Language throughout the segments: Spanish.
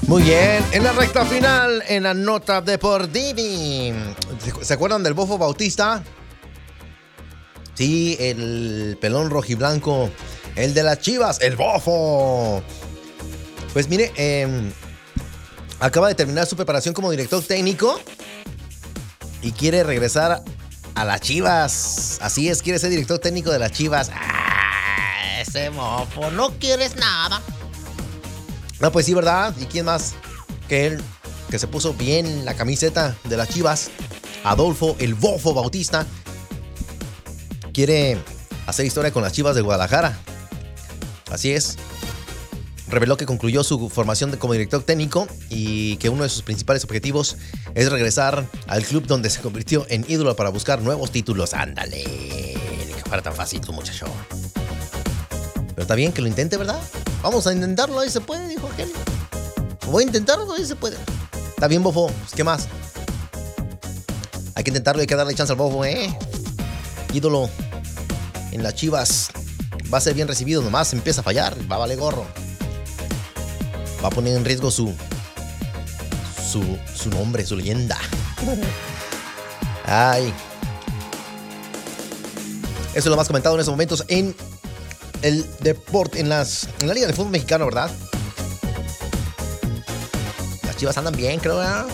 Muy bien, en la recta final, en la nota deportiva. ¿Se acuerdan del Bofo Bautista? Sí, el pelón rojiblanco, el de las Chivas, el Bofo. Pues mire, acaba de terminar su preparación como director técnico y quiere regresar a las Chivas. Así es, quiere ser director técnico de las Chivas. ¡Ah, ese Bofo! No quieres nada. No, pues sí, ¿verdad? ¿Y quién más que él, que se puso bien la camiseta de las Chivas? Adolfo, el Bofo Bautista, quiere hacer historia con las Chivas de Guadalajara. Así es. Reveló que concluyó su formación como director técnico y que uno de sus principales objetivos es regresar al club donde se convirtió en ídolo para buscar nuevos títulos. Ándale, ni que fuera tan fácil tu muchacho. Pero está bien que lo intente, ¿verdad? Vamos a intentarlo, ahí se puede, dijo aquel. Voy a intentarlo, ahí se puede. Está bien, Bofo, pues, ¿qué más? Hay que intentarlo, hay que darle chance al Bofo, ídolo en las Chivas. Va a ser bien recibido, nomás empieza a fallar, va a valer gorro. Va a poner en riesgo su nombre, su leyenda. Ay. Eso es lo más comentado en estos momentos en el deporte, en la Liga de Fútbol Mexicano, ¿verdad? Las Chivas andan bien, creo, ¿verdad?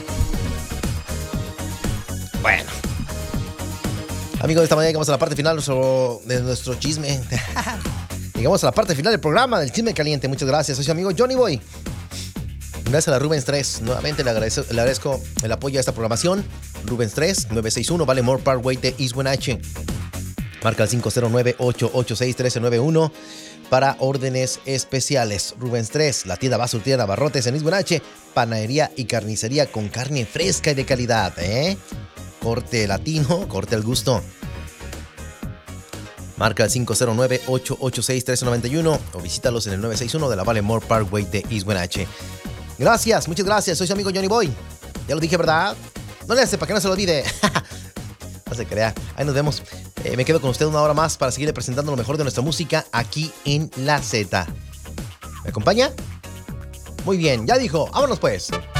Bueno. Amigos, de esta manera llegamos a la parte final de nuestro chisme. Llegamos a la parte final del programa del Chisme Caliente. Muchas gracias. Soy su amigo Johnny Boy. Gracias a la Rubens 3. Nuevamente le agradezco el apoyo a esta programación. Rubens 3, 961, Valley Moore Parkway de East Wenatchee. Marca el 509-886-1391 para órdenes especiales. Rubens 3, la tienda va a surtir abarrotes en East Wenatchee. Panadería y carnicería con carne fresca y de calidad, Corte latino, corte al gusto. Marca el 509-886-1391 o visítalos en el 961 de la Valley Moore Parkway de East Wenatchee. Gracias, muchas gracias. Soy su amigo Johnny Boy. Ya lo dije, ¿verdad? No le hace para que no se lo olvide. No se crea. Ahí nos vemos. Me quedo con usted una hora más para seguirle presentando lo mejor de nuestra música aquí en La Z. ¿Me acompaña? Muy bien, ya dijo. Vámonos pues.